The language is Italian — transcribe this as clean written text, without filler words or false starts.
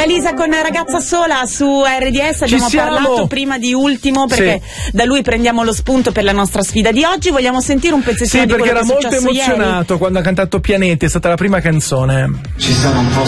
Elisa con Ragazza Sola su RDS. Abbiamo parlato prima di Ultimo perché da lui prendiamo lo spunto per la nostra sfida di oggi. Vogliamo sentire un pezzettino di quello che è successo ieri? Sì, perché era molto emozionato quando ha cantato Pianeti, è stata la prima canzone. Ci sono un po'